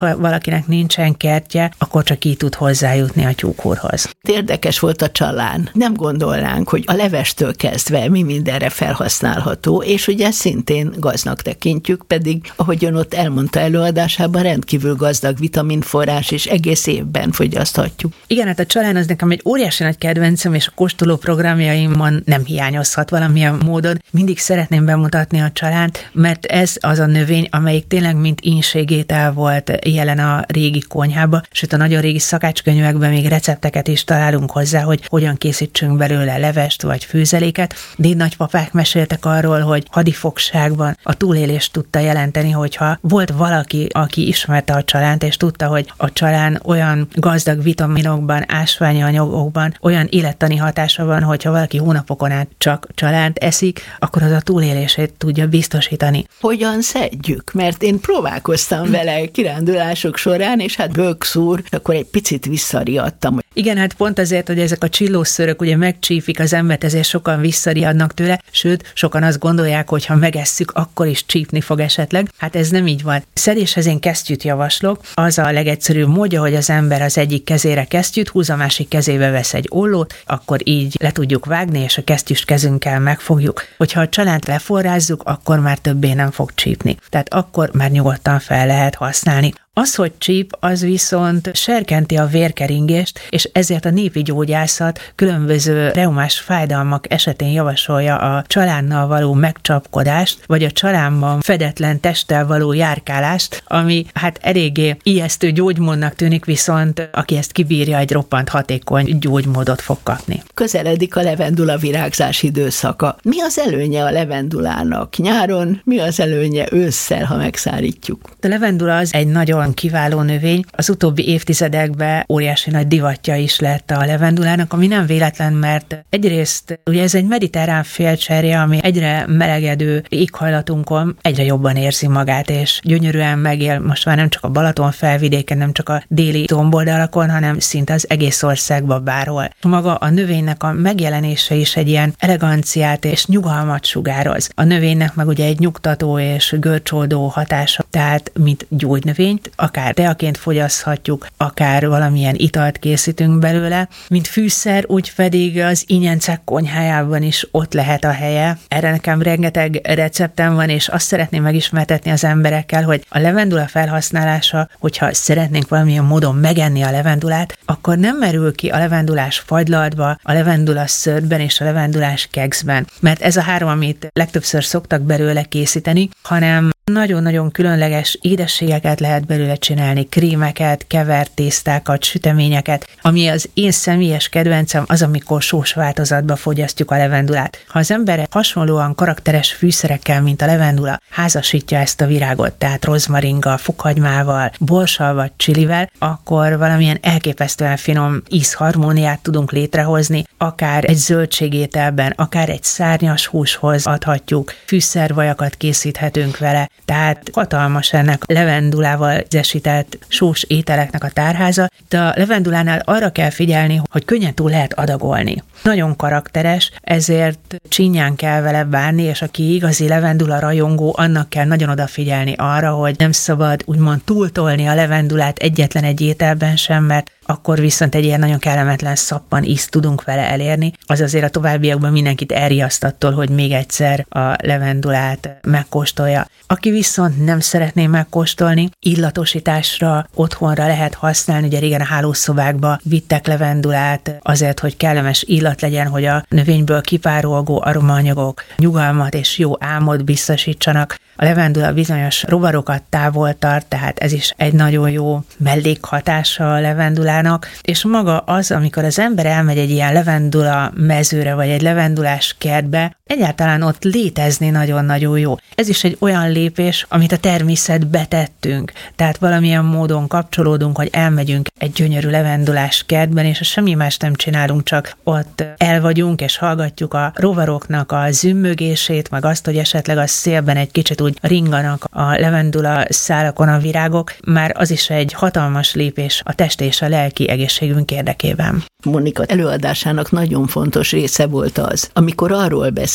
Ha valakinek nincsen kertje, akkor csak így tud hozzájutni a tyúkúrhoz. Érdekes volt a csalán. Nem gondolnánk, hogy a levestől kezdve mi mindenre felhasználható, és ugye szintén gazdnak tekintjük, pedig, ahogy ön ott elmondta előadásában, rendkívül gazdag vitaminforrás, és egész évben fogyaszthatjuk. Igen, hát a csalán az nekem egy óriási nagy kedvencem, és a kóstoló programjaimon nem hiányozhat valamilyen módon. Mindig szeretném bemutatni a csalánt, mert ez az a növény, amelyik tényleg mint ínségétel volt jelen a régi konyhába, sőt a nagyon régi szakácskönyvekben még recepteket is találunk hozzá, hogy hogyan készítsünk belőle levest vagy főzeléket. Dédnagypapák meséltek arról, hogy hadifogságban a túlélést tudta jelenteni, hogyha volt valaki, aki ismerte a csalánt, és tudta, hogy a csalán olyan gazdag vitaminokban, ásványi anyagokban, olyan élettani hatása van, hogyha valaki hónapokon át csak csalánt eszik, akkor az a túlélését tudja biztosítani. Hogyan szedjük? Mert én próbálkoztam vele kirándulások során, és hát bökszúr, akkor egy picit visszariadtam. Igen, hát pont azért, hogy ezek a csillószörök ugye megcsípik az embert, ezért sokan visszariadnak tőle, sőt, sokan azt gondolják, hogy ha megesszük, akkor is csípni fog esetleg. Hát ez nem így van. Szedéshez én kesztyűt javaslok. Az a legegyszerűbb módja, hogy az ember az egyik kezére kesztyűt húz, a másik kezébe vesz egy ollót, akkor így le tudjuk vágni, és a kesztyűs kezünkkel megfogjuk. Hogyha a csalánt leforrázzuk, akkor már többé nem fog csípni. Tehát akkor már nyugodtan fel lehet használni. Az, hogy csíp, az viszont serkenti a vérkeringést, és ezért a népi gyógyászat különböző reumás fájdalmak esetén javasolja a csalánnal való megcsapkodást, vagy a csalánban fedetlen testtel való járkálást, ami hát eléggé ijesztő gyógymódnak tűnik, viszont aki ezt kibírja, egy roppant hatékony gyógymódot fog kapni. Közeledik a levendula virágzás időszaka. Mi az előnye a levendulának nyáron, mi az előnye ősszel, ha megszárítjuk? A levendula az egy nagyon kiváló növény. Az utóbbi évtizedekben óriási nagy divatja is lett a levendulának, ami nem véletlen, mert egyrészt ugye ez egy mediterrán félcserje, ami egyre melegedő éghajlatunkon egyre jobban érzi magát, és gyönyörűen megél most már nem csak a Balaton felvidéken, nem csak a déli domboldalakon, hanem szinte az egész országban bárhol. Maga a növénynek a megjelenése is egy ilyen eleganciát és nyugalmat sugároz. A növénynek meg ugye egy nyugtató és görcsoldó hatása, tehát mint gyógynövényt, akár teaként fogyaszthatjuk, akár valamilyen italt készítünk belőle, mint fűszer, úgy pedig az ínyencek konyhájában is ott lehet a helye. Erre nekem rengeteg receptem van, és azt szeretném megismertetni az emberekkel, hogy a levendula felhasználása, hogyha szeretnénk valamilyen módon megenni a levendulát, akkor nem merül ki a levendulás fagylaltba, a levendula szőrben és a levendulás kekszben, mert ez a három, amit legtöbbször szoktak belőle készíteni, hanem nagyon-nagyon különleges édességeket lehet belőle csinálni, krémeket, kevert tésztákat, süteményeket, ami az én személyes kedvencem az, amikor sós változatba fogyasztjuk a levendulát. Ha az ember hasonlóan karakteres fűszerekkel, mint a levendula, házasítja ezt a virágot, tehát rozmaringgal, fokhagymával, borssal vagy csilivel, akkor valamilyen elképesztően finom ízharmóniát tudunk létrehozni, akár egy zöldségételben, akár egy szárnyas húshoz adhatjuk, fűszervajakat készíthetünk vele, tehát hatalmas ennek levendulával ízesített sós ételeknek a tárháza, de a levendulánál arra kell figyelni, hogy könnyen túl lehet adagolni. Nagyon karakteres, ezért csinyán kell vele bánni, és aki igazi levendula rajongó, annak kell nagyon odafigyelni arra, hogy nem szabad úgymond túltolni a levendulát egyetlen egy ételben sem, mert akkor viszont egy ilyen nagyon kellemetlen szappan ízt tudunk vele elérni. Az azért a továbbiakban mindenkit elriaszt attól, hogy még egyszer a levendulát megkóstolja. Aki viszont nem szeretné megkóstolni, illatosításra, otthonra lehet használni, ugye régen a hálószobákba vittek levendulát azért, hogy kellemes illat legyen, hogy a növényből kipárolgó aromaanyagok nyugalmat és jó álmot biztosítsanak. A levendula bizonyos rovarokat távol tart, tehát ez is egy nagyon jó mellékhatása a levendulának, és maga az, amikor az ember elmegy egy ilyen levendula mezőre, vagy egy levendulás kertbe, egyáltalán ott létezni nagyon-nagyon jó. Ez is egy olyan lépés, amit a természetbe tettünk. Tehát valamilyen módon kapcsolódunk, hogy elmegyünk egy gyönyörű levendulás kertben, és semmi más nem csinálunk, csak ott el vagyunk, és hallgatjuk a rovaroknak a zümmögését, meg azt, hogy esetleg a szélben egy kicsit úgy ringanak a levendula szálakon a virágok, már az is egy hatalmas lépés a test és a lelki egészségünk érdekében. Monika előadásának nagyon fontos része volt az, amikor arról beszél,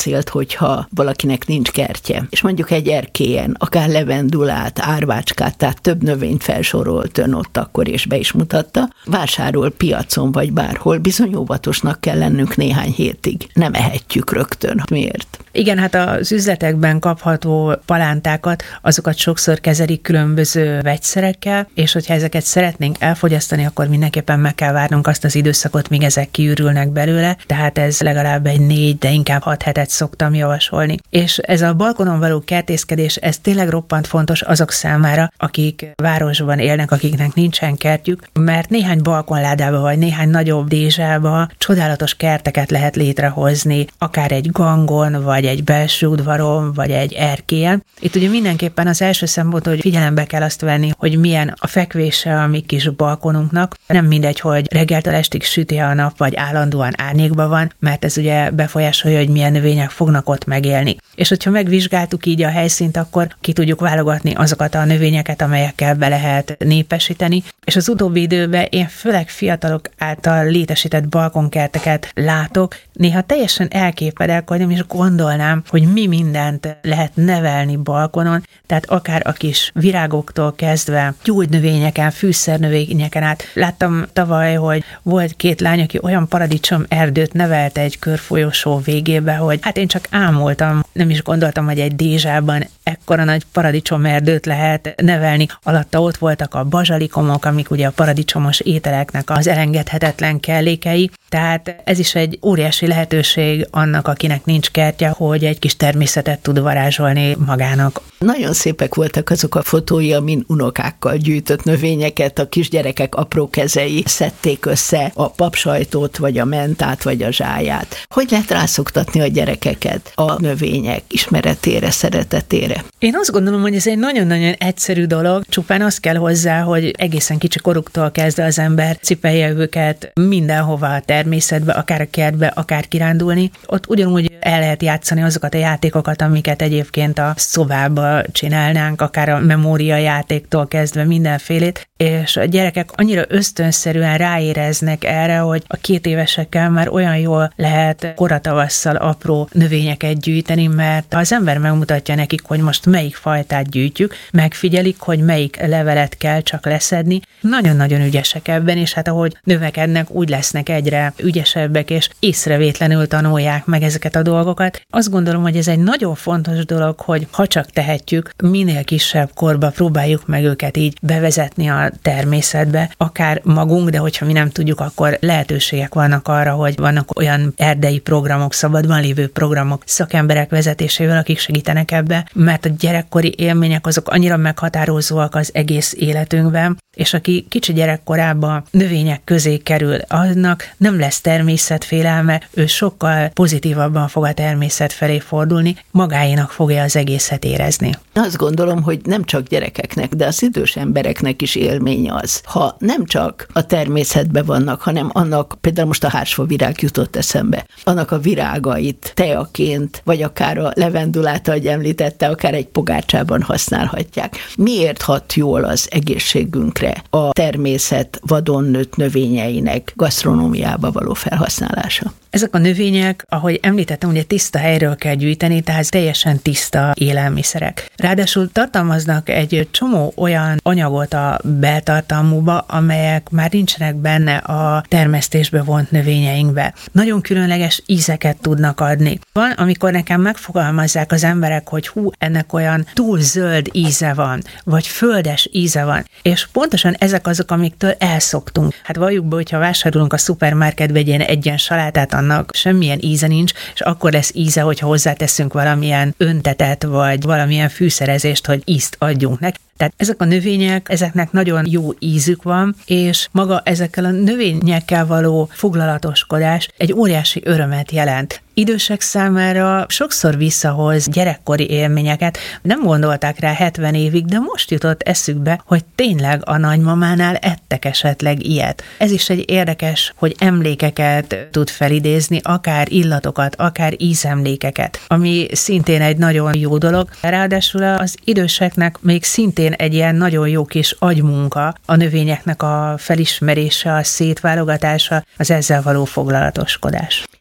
beszélt, hogyha valakinek nincs kertje, és mondjuk egy erkélyen, akár levendulát, árvácskát, tehát több növényt felsorolt ön ott akkor, és be is mutatta, vásárol piacon vagy bárhol, bizony óvatosnak kell lennünk néhány hétig. Nem ehetjük rögtön. Miért? Igen, hát az üzletekben kapható palántákat, azokat sokszor kezelik különböző vegyszerekkel, és hogyha ezeket szeretnénk elfogyasztani, akkor mindenképpen meg kell várnunk azt az időszakot, míg ezek kiürülnek belőle, tehát ez legalább egy 4, de inkább 6 hetet szoktam javasolni. És ez a balkonon való kertészkedés, ez tényleg roppant fontos azok számára, akik városban élnek, akiknek nincsen kertjük, mert néhány balkonládába vagy néhány nagyobb dézsába csodálatos kerteket lehet létrehozni, akár egy gangon, vagy egy belső udvaron, vagy egy erkélyen. Itt ugye mindenképpen az első szempont, hogy figyelembe kell azt venni, hogy milyen a fekvése a mi kis balkonunknak. Nem mindegy, hogy reggeltől estig süti a nap, vagy állandóan árnyékban van, mert ez ugye befolyásolja, hogy milyen növények fognak ott megélni. És hogyha megvizsgáltuk így a helyszínt, akkor ki tudjuk válogatni azokat a növényeket, amelyekkel be lehet népesíteni. És az utóbbi időben én főleg fiatalok által létesített balkonkerteket látok, néha teljesen elképzelhetem, és gondolnám, hogy mi mindent lehet nevelni balkonon, tehát akár a kis virágoktól kezdve gyógynövényeken, fűszernövényeken át. Láttam tavaly, hogy volt 2 lány, aki olyan paradicsom erdőt nevelt egy körfolyosó végébe, hogy hát én csak ámultam, nem is gondoltam, hogy egy dézsában ekkora nagy paradicsom erdőt lehet nevelni. Alatta ott voltak a bazsalikomok, amik ugye a paradicsomos ételeknek az elengedhetetlen kellékei, tehát ez is egy óriási lehetőség annak, akinek nincs kertje, hogy egy kis természetet tud varázsolni magának. Nagyon szépek voltak azok a fotói, amin unokákkal gyűjtött növényeket, a kisgyerekek apró kezei szedték össze a papsajtot, vagy a mentát, vagy a zsáját. Hogy lehet rászoktatni a gyerekeket a növények ismeretére, szeretetére? Én azt gondolom, hogy ez egy nagyon-nagyon egyszerű dolog, csupán az kell hozzá, hogy egészen kicsi koruktól kezdve az ember cipelje őket mindenhova a természetbe, akár a kertbe, akár kirándulni. Ott ugyanúgy el lehet játszani azokat a játékokat, amiket egyébként a szobába csinálnánk, akár a memóriajátéktól kezdve mindenfélét, és a gyerekek annyira ösztönszerűen ráéreznek erre, hogy a 2 évesekkel már olyan jól lehet koratavasszal apró növényeket gyűjteni, mert az ember megmutatja nekik, hogy most melyik fajtát gyűjtjük, megfigyelik, hogy melyik levelet kell csak leszedni. Nagyon-nagyon ügyesek ebben, és hát ahogy növekednek, úgy lesznek egyre ügyesebbek, és észrevétlenül tanulják meg ezeket a dolgokat. Azt gondolom, hogy ez egy nagyon fontos dolog, hogy ha csak tehetjük, minél kisebb korba próbáljuk meg őket így bevezetni a természetbe, akár magunk, de hogyha mi nem tudjuk, akkor lehetőségek vannak arra, hogy vannak olyan erdei programok, szabadban lévő programok szakemberek vezetésével, akik segítenek ebbe, mert a gyerekkori élmények azok annyira meghatározóak az egész életünkben, és aki kicsi gyerekkorában növények közé kerül, annak nem lesz természetfélelme, ő sokkal pozitívabban fog a természet felé fordulni, magáénak fogja az egészet érezni. Azt gondolom, hogy nem csak gyerekeknek, de az idős embereknek is élmény az. Ha nem csak a természetben vannak, hanem annak, például most a hársfavirág jutott eszembe, annak a virágait teaként, vagy akár a levendulát, ahogy említette, akár egy pogácsában használhatják. Miért hat jól az egészségünkre a természet vadon nőtt növényeinek gasztronómiába való felhasználása? Ezek a növények, ahogy említettem, ugye tiszta helyről kell gyűjteni, tehát teljesen tiszta élelmiszerek. Ráadásul tartalmaznak egy csomó olyan anyagot a beltartalmúba, amelyek már nincsenek benne a termesztésbe vont növényeinkbe. Nagyon különleges ízeket tudnak adni. Van, amikor nekem megfogalmazzák az emberek, hogy ennek olyan túl zöld íze van, vagy földes íze van, és pontosan ezek azok, amiktől elszoktunk. Hát valljuk be, hogyha vásárolunk a szupermarketbe egy ilyen egyen salátát, annak semmilyen íze nincs, és akkor lesz íze, hogyha hozzáteszünk valamilyen öntetet, vagy valamilyen fűszerezést, hogy ízt adjunk neki. Tehát ezek a növények, ezeknek nagyon jó ízük van, és maga ezekkel a növényekkel való foglalatoskodás egy óriási örömet jelent. Idősek számára sokszor visszahoz gyerekkori élményeket, nem gondolták rá 70 évig, de most jutott eszükbe, hogy tényleg a nagymamánál ettek esetleg ilyet. Ez is egy érdekes, hogy emlékeket tud felidézni, akár illatokat, akár ízemlékeket, ami szintén egy nagyon jó dolog. Ráadásul az időseknek még szintén egy ilyen nagyon jó kis agymunka, a növényeknek a felismerése, a szétválogatása, az ezzel való foglalatoskodás.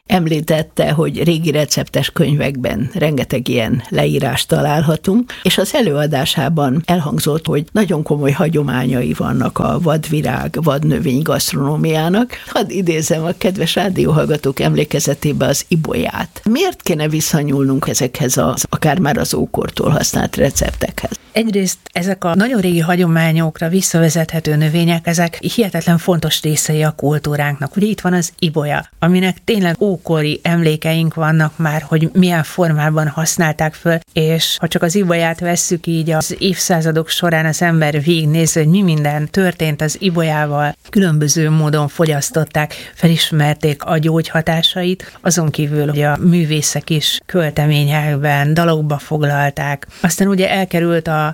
Említette, hogy régi receptes könyvekben rengeteg ilyen leírást találhatunk, és az előadásában elhangzott, hogy nagyon komoly hagyományai vannak a vadvirág, vadnövény gasztronómiának. Hadd idézem a kedves rádióhallgatók emlékezetébe az ibolyát. Miért kéne visszanyúlnunk ezekhez akár már az ókortól használt receptekhez? Egyrészt ezek a nagyon régi hagyományokra visszavezethető növények, ezek hihetetlen fontos részei a kultúránknak. Ugye itt van az ibolya, aminek tényleg ókori emlékeink vannak már, hogy milyen formában használták föl, és ha csak az ibolyát vesszük így az évszázadok során az ember végignézve, hogy mi minden történt az ibolyával, különböző módon fogyasztották, felismerték a gyógyhatásait, azon kívül, hogy a művészek is költeményekben, dalokba foglalták. Aztán ugye elkerült a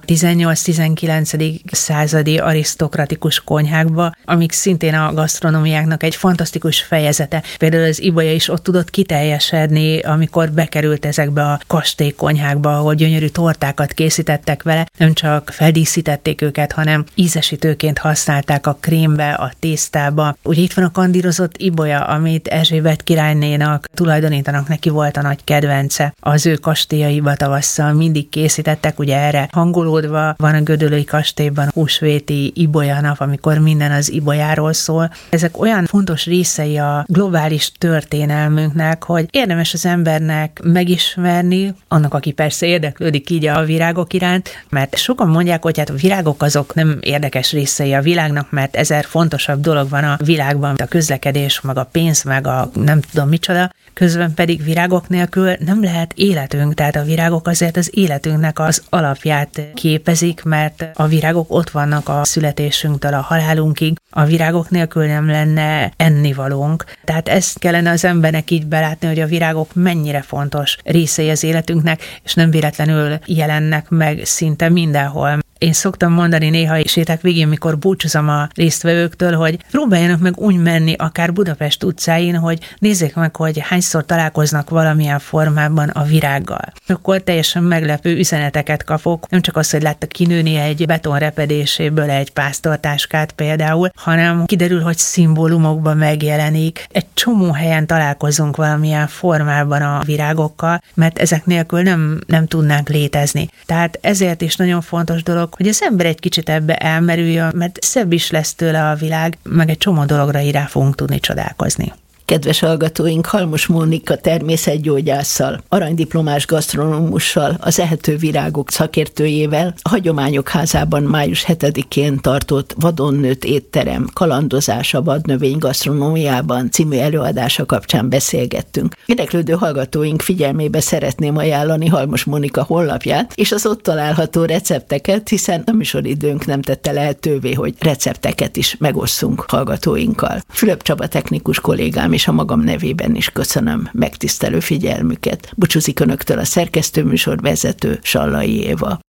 18-19. Századi arisztokratikus konyhákba, amik szintén a gasztronómiáknak egy fantasztikus fejezete. Például az ibolya is ott tudott kiteljesedni, amikor bekerült ezekbe a kastélykonyhákba, ahol gyönyörű tortákat készítettek vele, nem csak feldíszítették őket, hanem ízesítőként használták a krémbe, a tésztába. Ugye itt van a kandírozott ibolya, amit Erzsébet királynénak tulajdonítanak, neki volt a nagy kedvence. Az ő kastélyaiba tavasszal mindig készítettek, ugye erre hangolódva van a gödöllői kastélyban húsvéti ibolyanap, amikor minden az ibolyáról szól. Ezek olyan fontos részei a globális történelmünknek, hogy érdemes az embernek megismerni, annak, aki persze érdeklődik így a virágok iránt, mert sokan mondják, hogy hát a virágok azok nem érdekes részei a világnak, mert 1000 fontosabb dolog van a világban, mint a közlekedés, meg a pénz, meg a nem tudom micsoda, közben pedig virágok nélkül nem lehet életünk, tehát a virágok azért az életünknek az alapját képezik, mert a virágok ott vannak a születésünktől a halálunkig, a virágok nélkül nem lenne ennivalónk. Tehát ezt kellene az embernek így belátni, hogy a virágok mennyire fontos részei az életünknek, és nem véletlenül jelennek meg szinte mindenhol. Én szoktam mondani néha is séták végén, mikor búcsúzom a résztvevőktől, hogy próbáljanak meg úgy menni akár Budapest utcáin, hogy nézzék meg, hogy hányszor találkoznak valamilyen formában a virággal. Akkor teljesen meglepő üzeneteket kapok, nem csak az, hogy láttak kinőni egy betonrepedéséből egy pásztortáskát például, hanem kiderül, hogy szimbólumokban megjelenik. Egy csomó helyen találkozunk valamilyen formában a virágokkal, mert ezek nélkül nem tudnánk létezni. Tehát ezért is nagyon fontos dolog, hogy az ember egy kicsit ebbe elmerüljön, mert szebb is lesz tőle a világ, meg egy csomó dologra így rá fogunk tudni csodálkozni. Kedves hallgatóink, Halmos Mónika természetgyógyásszal, aranydiplomás gasztronómussal, az Ehető Virágok szakértőjével a Hagyományok Házában május 7-én tartott Vadon nőtt étterem kalandozás a vadnövény gasztronómiában című előadása kapcsán beszélgettünk. Érdeklődő hallgatóink figyelmébe szeretném ajánlani Halmos Mónika honlapját és az ott található recepteket, hiszen a műsoridőnk nem tette lehetővé, hogy recepteket is megosszunk hallgatóinkkal. Fülöp Csaba technikus kollégám és a magam nevében is köszönöm megtisztelő figyelmüket. Búcsúzik önöktől a szerkesztőműsor vezető Sallai Éva.